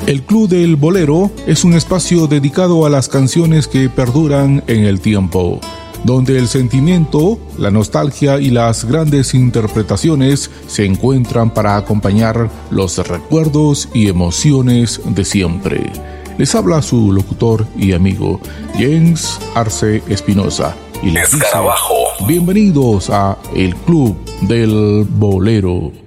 El Club del Bolero es un espacio dedicado a las canciones que perduran en el tiempo, donde el sentimiento, la nostalgia y las grandes interpretaciones se encuentran para acompañar los recuerdos y emociones de siempre. Les habla su locutor y amigo James Arce Espinosa y les dice: bienvenidos a El Club del Bolero.